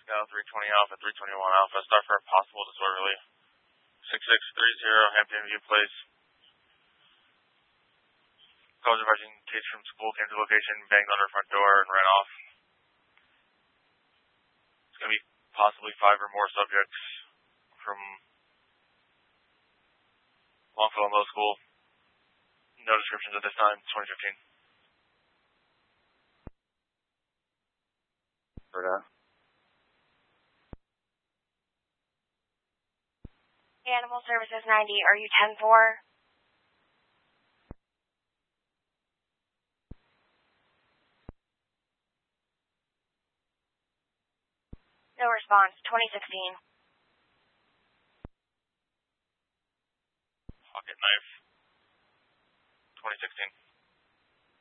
Now 320 Alpha, 321 Alpha, start for a possible disorderly. 6630 Hampton View Place. Calls advising case from school came to location, banged on her front door, and ran off. It's going to be possibly 5 or more subjects from Longfellow Middle School. No descriptions at this time, 2015. Animal Services 90, are you 10-4? No response, 2016. Pocket knife, 2016.